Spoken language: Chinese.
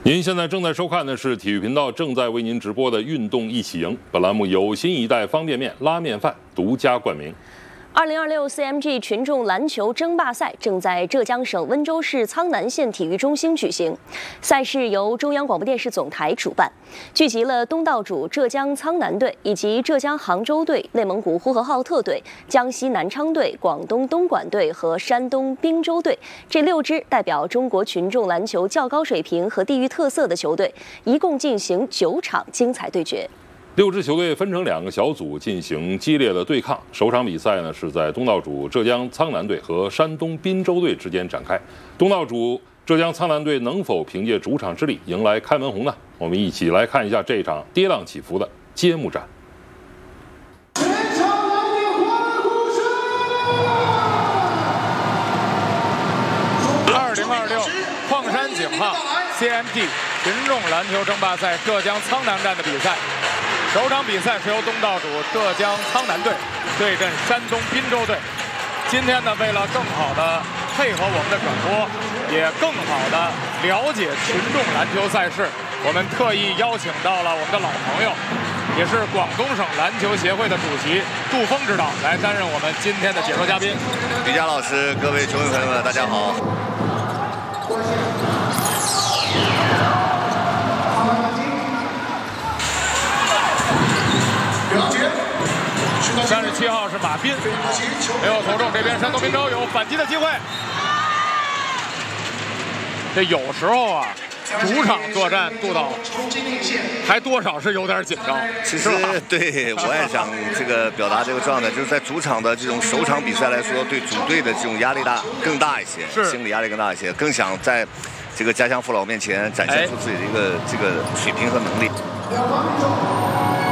您现在正在收看的是体育频道正在为您直播的《运动一起赢》，本栏目由新一代方便面拉面饭独家冠名。 2026 CMG 群众篮球争霸赛正在浙江省温州市苍南县体育中心举行，赛事由中央广播电视总台主办，聚集了东道主浙江苍南队以及浙江杭州队、内蒙古呼和浩特队、江西南昌队、广东东莞队和山东滨州队这6支代表中国群众篮球较高水平和地域特色的球队，一共进行9场精彩对决。 6支球队分成2个小组进行激烈的对抗。首场比赛呢是在东道主浙江苍南队和山东滨州队之间展开。东道主浙江苍南队能否凭借主场之力迎来开门红呢？我们一起来看一下这场跌宕起伏的揭幕战。 2026矿山井号 CMG 群众篮球争霸赛浙江苍南站的比赛。首场比赛是由东道主浙江苍南队对阵山东滨州队。今天呢，为了更好的配合我们的转播，也更好的了解群众篮球赛事，我们特意邀请到了我们的老朋友，也是广东省篮球协会的主席杜峰指导来担任我们今天的解说嘉宾。 于佳老师，各位球迷朋友们，大家好。 37号是马斌，没有投中，这边山东滨州有反击的机会。这有时候啊，主场作战，杜导还多少是有点紧张。 其实对我也想这个表达这个状态，就是在主场的这种首场比赛来说，对主队的这种压力更大一些，心理压力更大一些，更想在这个家乡父老面前展现出自己的一个这个水平和能力。